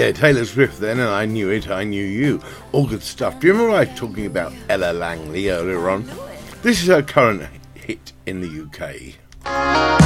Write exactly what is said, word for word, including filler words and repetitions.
Yeah, Taylor Swift then, and I Knew It, I Knew You. All good stuff. Do you remember I was talking about Ella Langley earlier on? This is her current hit in the U K.